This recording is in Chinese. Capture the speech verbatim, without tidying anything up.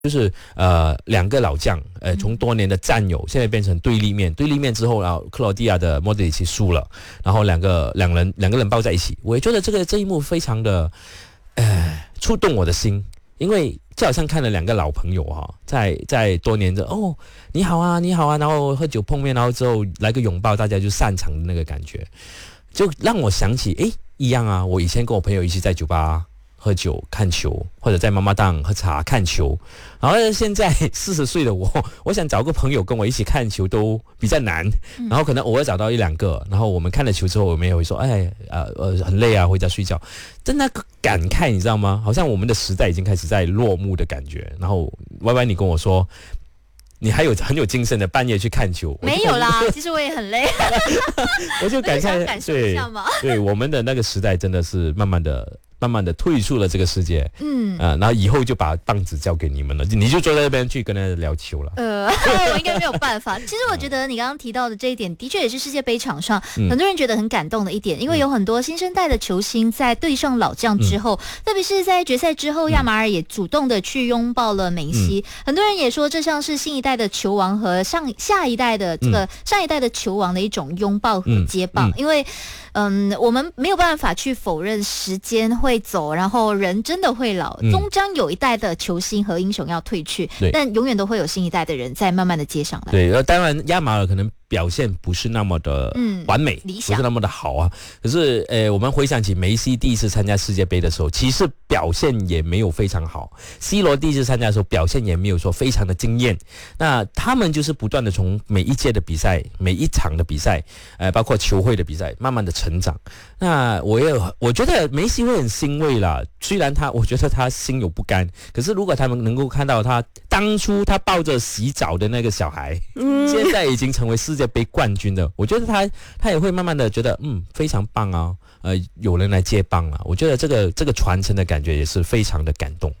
就是呃两个老将，呃从多年的战友，现在变成对立面，对立面之后，然后克罗地亚的莫德里奇输了，然后两个两人两个人抱在一起，我也觉得这个这一幕非常的呃触动我的心，因为就好像看了两个老朋友哈、哦，在在多年的哦你好啊你好啊，然后喝酒碰面，然后之后来个拥抱，大家就散场的那个感觉，就让我想起诶一样啊，我以前跟我朋友一起在酒吧喝酒看球，或者在妈妈档喝茶看球，然后现在四十岁的我，我想找个朋友跟我一起看球都比较难，然后可能偶尔找到一两个，然后我们看了球之后，我们也会说，哎，呃呃，很累啊，回家睡觉。真的感慨，你知道吗？好像我们的时代已经开始在落幕的感觉。然后 Y Y 你跟我说，你还有很有精神的半夜去看球？ 没有啦，其实我也很累。 我就感慨， 感受一下嘛。 对，对，我们的那个时代真的是慢慢的。慢慢的退出了这个世界，嗯，啊，然后以后就把棒子交给你们了，你就坐在那边去跟他聊球了。 呃，我应该没有办法。其实我觉得你刚刚提到的这一点，的确也是世界杯场上、嗯、很多人觉得很感动的一点，因为有很多新生代的球星在对上老将之后，嗯、特别是在决赛之后，亚马尔也主动的去拥抱了梅西。嗯、很多人也说，这像是新一代的球王和上下一代的这个、嗯、上一代的球王的一种拥抱和接棒，嗯嗯、因为。嗯，我们没有办法去否认时间会走，然后人真的会老，终将有一代的球星和英雄要退去，但永远都会有新一代的人在慢慢的接上来。 对，当然亚马尔可能表现不是那么的完美， 理想不是那么的好啊。可是，呃，我们回想起梅西第一次参加世界杯的时候，其实表现也没有非常好。C 罗第一次参加的时候，表现也没有说非常的惊艳。那他们就是不断的从每一届的比赛、每一场的比赛，呃，包括球会的比赛，慢慢的成长。那我也我觉得梅西会很欣慰啦，虽然他我觉得他心有不甘，可是如果他们能够看到他当初他抱着洗澡的那个小孩，嗯、现在已经成为世界杯冠军的，我觉得他他也会慢慢的觉得嗯非常棒啊，呃有人来接棒了，我觉得这个这个传承的感觉也是非常的感动。